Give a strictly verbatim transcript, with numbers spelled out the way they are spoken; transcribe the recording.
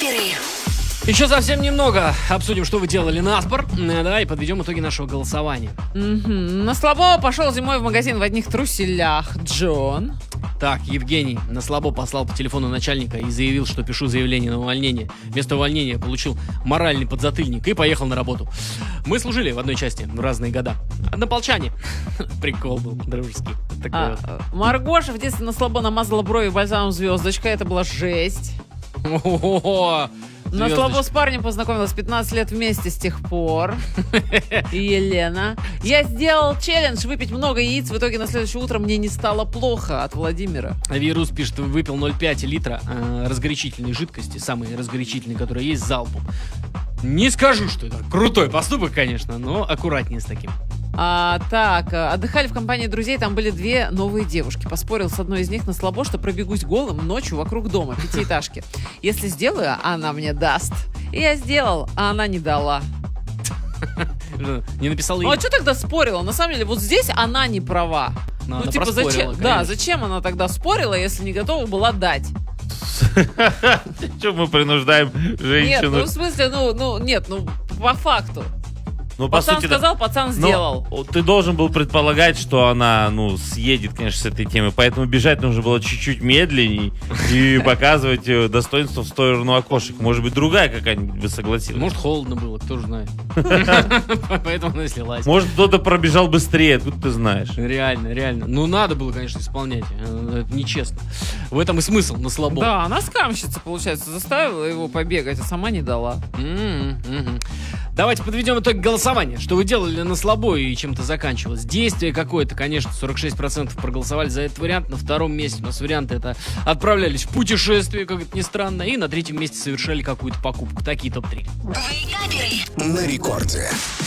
Еще совсем немного обсудим, что вы делали наспор, да, и подведем итоги нашего голосования. Угу. На слабо пошел зимой в магазин в одних труселях Джон. Так, Евгений на слабо послал по телефону начальника и заявил, что пишу заявление на увольнение. Вместо увольнения получил моральный подзатыльник и поехал на работу. Мы служили в одной части в разные года. Однополчане. Прикол был дружеский. Такой А, вот. Маргоша в детстве на слабо намазала брови бальзамом звездочка. Это была жесть. О-о-о. На слабо с парнем познакомилась пятнадцать лет вместе с тех пор. Елена. Я сделал челлендж выпить много яиц. В итоге на следующее утро мне не стало плохо. От Владимира. Вирус пишет, выпил ноль целых пять литра э, разгорячительной жидкости, самой разгорячительной, которая есть, залпом. Не скажу, что это крутой поступок, конечно, но аккуратнее с таким. А, так, отдыхали в компании друзей, там были две новые девушки. Поспорил с одной из них на слабо, что пробегусь голым ночью вокруг дома, пятиэтажки. Если сделаю, она мне даст. И я сделал, а она не дала. Не написала Ну а что тогда спорила? На самом деле, вот здесь она не права. Но ну, она типа, проспорила, зачем? конечно. Да, зачем она тогда спорила, если не готова была дать? Что мы принуждаем Нет, женщину? ну в смысле, ну, ну, нет, ну, по факту. Ну, по Пацан сути, да. сказал, пацан Но сделал. ты должен был предполагать, что она, ну, съедет, конечно, с этой темы. Поэтому бежать нужно было чуть-чуть медленней и показывать э, достоинство в сторону окошек. Может быть, другая какая-нибудь бы согласилась. Может, холодно было, кто же знает. Поэтому она слилась. Может, кто-то пробежал быстрее, откуда ты знаешь. Реально, реально. Ну, надо было, конечно, исполнять. Э, Это нечестно. В этом и смысл на слабо. Да, она скамщица, получается, заставила его побегать, а сама не дала. М-м, мгм. Давайте подведем итог голосования. Что вы делали на слабо и чем-то заканчивалось? Действие какое-то, конечно, сорок шесть процентов проголосовали за этот вариант. На втором месте у нас варианты это отправлялись в путешествие, как это ни странно. И на третьем месте совершали какую-то покупку. Такие топ три. На рекорде.